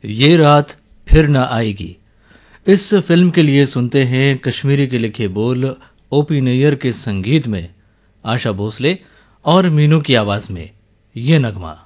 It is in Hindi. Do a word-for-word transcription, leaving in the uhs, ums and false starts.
ये रात फिर न आएगी। इस फिल्म के लिए सुनते हैं कश्मीरी के लिखे बोल ओपी नैयर के संगीत में, आशा भोसले और मीनू की आवाज में ये नगमा।